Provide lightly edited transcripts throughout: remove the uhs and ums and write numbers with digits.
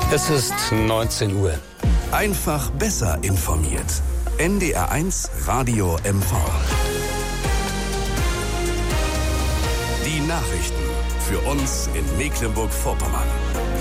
Es ist 19 Uhr. Einfach besser informiert. NDR1 Radio MV. Die Nachrichten für uns in Mecklenburg-Vorpommern.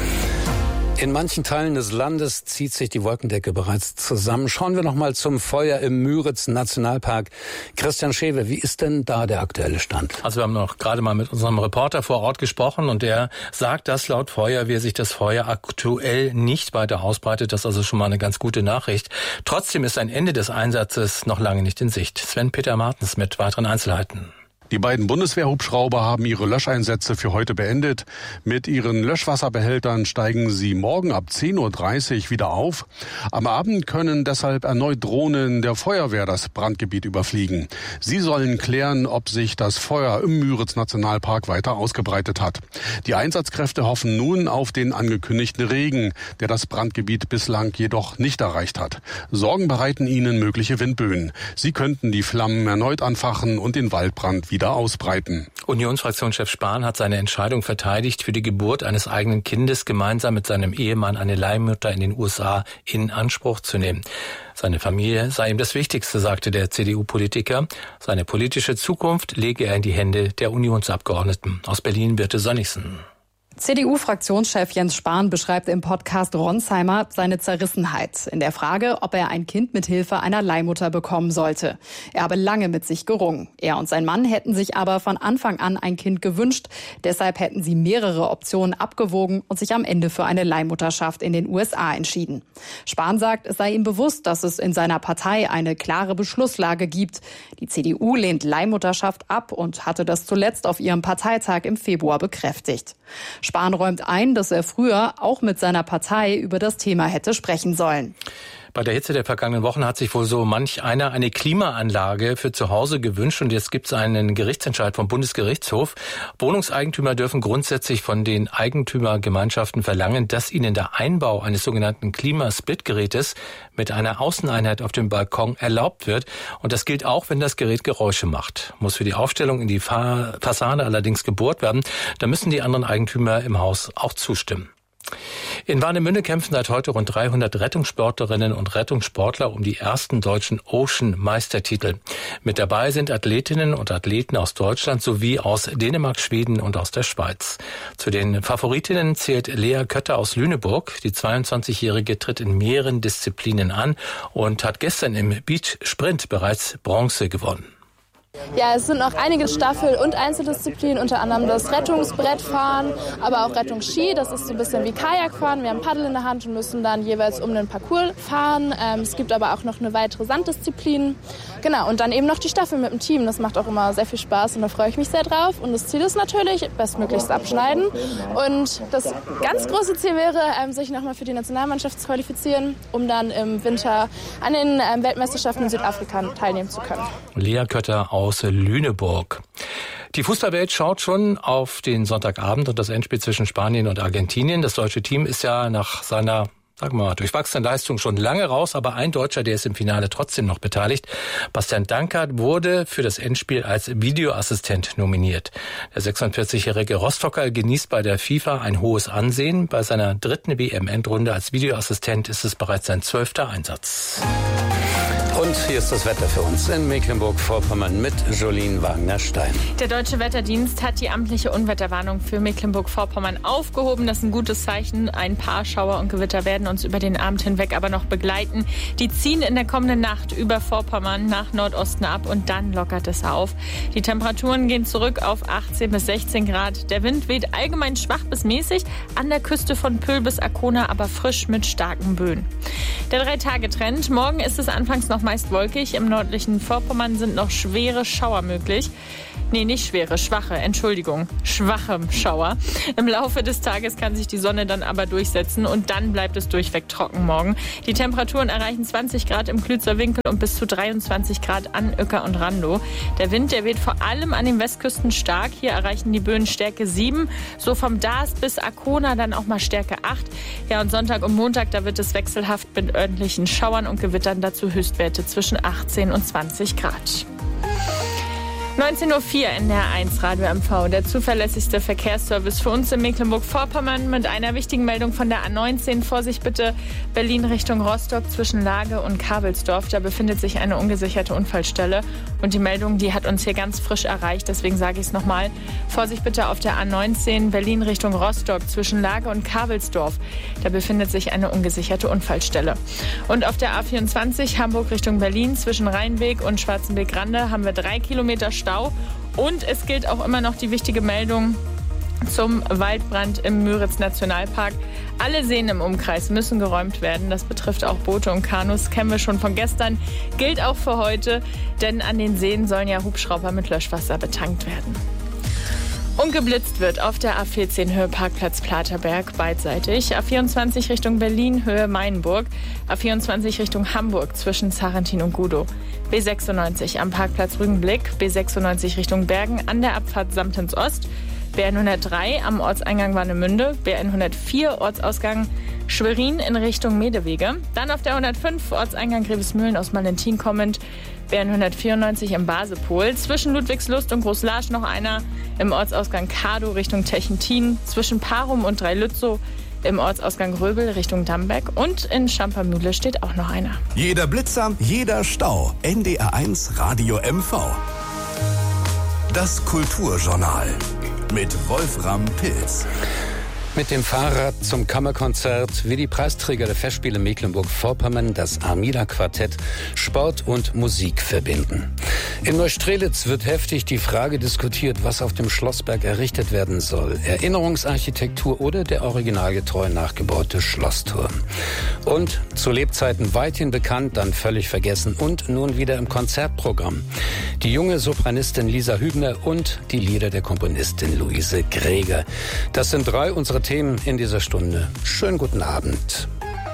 In manchen Teilen des Landes zieht sich die Wolkendecke bereits zusammen. Schauen wir noch mal zum Feuer im Müritz-Nationalpark. Christian Schewe, wie ist denn da der aktuelle Stand? Also wir haben noch gerade mal mit unserem Reporter vor Ort gesprochen und der sagt, dass laut Feuerwehr sich das Feuer aktuell nicht weiter ausbreitet. Das ist also schon mal eine ganz gute Nachricht. Trotzdem ist ein Ende des Einsatzes noch lange nicht in Sicht. Sven-Peter Martens mit weiteren Einzelheiten. Die beiden Bundeswehrhubschrauber haben ihre Löscheinsätze für heute beendet. Mit ihren Löschwasserbehältern steigen sie morgen ab 10.30 Uhr wieder auf. Am Abend können deshalb erneut Drohnen der Feuerwehr das Brandgebiet überfliegen. Sie sollen klären, ob sich das Feuer im Müritz-Nationalpark weiter ausgebreitet hat. Die Einsatzkräfte hoffen nun auf den angekündigten Regen, der das Brandgebiet bislang jedoch nicht erreicht hat. Sorgen bereiten ihnen mögliche Windböen. Sie könnten die Flammen erneut anfachen und den Waldbrand wieder ausbreiten. Unionsfraktionschef Spahn hat seine Entscheidung verteidigt, für die Geburt eines eigenen Kindes gemeinsam mit seinem Ehemann eine Leihmutter in den USA in Anspruch zu nehmen. Seine Familie sei ihm das Wichtigste, sagte der CDU-Politiker. Seine politische Zukunft lege er in die Hände der Unionsabgeordneten. Aus Berlin Birte Sönnigsen. CDU-Fraktionschef Jens Spahn beschreibt im Podcast Ronsheimer seine Zerrissenheit in der Frage, ob er ein Kind mit Hilfe einer Leihmutter bekommen sollte. Er habe lange mit sich gerungen. Er und sein Mann hätten sich aber von Anfang an ein Kind gewünscht. Deshalb hätten sie mehrere Optionen abgewogen und sich am Ende für eine Leihmutterschaft in den USA entschieden. Spahn sagt, es sei ihm bewusst, dass es in seiner Partei eine klare Beschlusslage gibt. Die CDU lehnt Leihmutterschaft ab und hatte das zuletzt auf ihrem Parteitag im Februar bekräftigt. Spahn räumt ein, dass er früher auch mit seiner Partei über das Thema hätte sprechen sollen. Bei der Hitze der vergangenen Wochen hat sich wohl so manch einer eine Klimaanlage für zu Hause gewünscht und jetzt gibt es einen Gerichtsentscheid vom Bundesgerichtshof. Wohnungseigentümer dürfen grundsätzlich von den Eigentümergemeinschaften verlangen, dass ihnen der Einbau eines sogenannten Klimasplitgerätes mit einer Außeneinheit auf dem Balkon erlaubt wird. Und das gilt auch, wenn das Gerät Geräusche macht. Muss für die Aufstellung in die Fassade allerdings gebohrt werden. Da müssen die anderen Eigentümer im Haus auch zustimmen. In Warnemünde kämpfen seit heute rund 300 Rettungssportlerinnen und Rettungssportler um die ersten deutschen Ocean-Meistertitel. Mit dabei sind Athletinnen und Athleten aus Deutschland sowie aus Dänemark, Schweden und aus der Schweiz. Zu den Favoritinnen zählt Lea Kötter aus Lüneburg. Die 22-Jährige tritt in mehreren Disziplinen an und hat gestern im Beach-Sprint bereits Bronze gewonnen. Ja, es sind noch einige Staffel- und Einzeldisziplinen, unter anderem das Rettungsbrettfahren, aber auch Rettungsski. Das ist so ein bisschen wie Kajakfahren. Wir haben Paddel in der Hand und müssen dann jeweils um den Parcours fahren. Es gibt aber auch noch eine weitere Sanddisziplin. Genau, und dann eben noch die Staffel mit dem Team. Das macht auch immer sehr viel Spaß und da freue ich mich sehr drauf. Und das Ziel ist natürlich, bestmöglichst abschneiden. Und das ganz große Ziel wäre, sich nochmal für die Nationalmannschaft zu qualifizieren, um dann im Winter an den Weltmeisterschaften in Südafrika teilnehmen zu können. Lea Kötter aus Lüneburg. Die Fußballwelt schaut schon auf den Sonntagabend und das Endspiel zwischen Spanien und Argentinien. Das deutsche Team ist ja nach seiner, sagen wir mal, durchwachsenen Leistung schon lange raus, aber ein Deutscher, der ist im Finale trotzdem noch beteiligt. Bastian Dankert wurde für das Endspiel als Videoassistent nominiert. Der 46-jährige Rostocker genießt bei der FIFA ein hohes Ansehen. Bei seiner dritten WM-Endrunde als Videoassistent ist es bereits sein 12. Einsatz. Und hier ist das Wetter für uns in Mecklenburg-Vorpommern mit Jolien Wagner-Stein. Der Deutsche Wetterdienst hat die amtliche Unwetterwarnung für Mecklenburg-Vorpommern aufgehoben. Das ist ein gutes Zeichen. Ein paar Schauer und Gewitter werden uns über den Abend hinweg aber noch begleiten. Die ziehen in der kommenden Nacht über Vorpommern nach Nordosten ab und dann lockert es auf. Die Temperaturen gehen zurück auf 18 bis 16 Grad. Der Wind weht allgemein schwach bis mäßig, an der Küste von Pöhl bis Arkona aber frisch mit starken Böen. Der 3-Tage-Trend. Morgen ist es anfangs noch meist wolkig. Im nördlichen Vorpommern sind noch schwere Schauer möglich. Nee, nicht schwere, schwache Schauer. Im Laufe des Tages kann sich die Sonne dann aber durchsetzen und dann bleibt es durchweg trocken morgen. Die Temperaturen erreichen 20 Grad im Klützer Winkel und bis zu 23 Grad an Uecker und Randow. Der Wind, der weht vor allem an den Westküsten stark. Hier erreichen die Böen Stärke 7. So vom Darß bis Arkona dann auch mal Stärke 8. Ja, und Sonntag und Montag, da wird es wechselhaft mit örtlichen Schauern und Gewittern, dazu Höchstwerte zwischen 18 und 20 Grad. 19:04 Uhr NDR1 Radio MV, der zuverlässigste Verkehrsservice für uns in Mecklenburg-Vorpommern mit einer wichtigen Meldung von der A19. Vorsicht bitte, Berlin Richtung Rostock zwischen Lage und Kabelsdorf. Da befindet sich eine ungesicherte Unfallstelle. Und die Meldung, die hat uns hier ganz frisch erreicht, deswegen sage ich es nochmal. Vorsicht bitte auf der A19 Berlin Richtung Rostock zwischen Lage und Kabelsdorf. Da befindet sich eine ungesicherte Unfallstelle. Und auf der A24 Hamburg Richtung Berlin zwischen Rheinweg und Schwarzenberg-Grande haben wir 3 Kilometer Stau. Und es gilt auch immer noch die wichtige Meldung zum Waldbrand im Müritz-Nationalpark. Alle Seen im Umkreis müssen geräumt werden. Das betrifft auch Boote und Kanus. Kennen wir schon von gestern. Gilt auch für heute, denn an den Seen sollen ja Hubschrauber mit Löschwasser betankt werden. Und geblitzt wird auf der A14 Höhe Parkplatz Platerberg beidseitig. A24 Richtung Berlin Höhe Mainburg. A24 Richtung Hamburg zwischen Zarentin und Gudow. B96 am Parkplatz Rügenblick. B96 Richtung Bergen an der Abfahrt Samtens Ost. B103 am Ortseingang Warnemünde. B104 Ortsausgang Schwerin in Richtung Medewege. Dann auf der 105 Ortseingang Grevesmühlen aus Malentin kommend. B194 im Basepol. Zwischen Ludwigslust und Großlarsch noch einer. Im Ortsausgang Kadow Richtung Techentin. Zwischen Parum und Dreilützow. Im Ortsausgang Röbel Richtung Dambeck. Und in Schampermühle steht auch noch einer. Jeder Blitzer, jeder Stau. NDR1 Radio MV. Das Kulturjournal mit Wolfram Pilz. Mit dem Fahrrad zum Kammerkonzert, wie die Preisträger der Festspiele Mecklenburg-Vorpommern, das Armida-Quartett, Sport und Musik verbinden. In Neustrelitz wird heftig die Frage diskutiert, was auf dem Schlossberg errichtet werden soll. Erinnerungsarchitektur oder der originalgetreu nachgebaute Schlossturm. Und zu Lebzeiten weithin bekannt, dann völlig vergessen und nun wieder im Konzertprogramm. Die junge Sopranistin Lisa Hübner und die Lieder der Komponistin Luise Greger. Das sind 3 unserer Themen in dieser Stunde. Schönen guten Abend.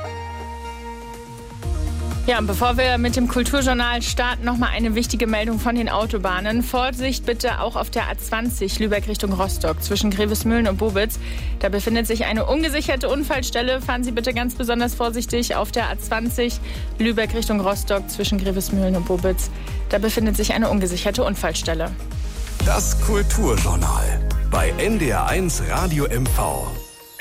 Ja, und bevor wir mit dem Kulturjournal starten, noch mal eine wichtige Meldung von den Autobahnen. Vorsicht bitte auch auf der A20 Lübeck Richtung Rostock zwischen Grevesmühlen und Bobitz. Da befindet sich eine ungesicherte Unfallstelle. Fahren Sie bitte ganz besonders vorsichtig auf der A20 Lübeck Richtung Rostock zwischen Grevesmühlen und Bobitz. Da befindet sich eine ungesicherte Unfallstelle. Das Kulturjournal bei NDR1 Radio MV.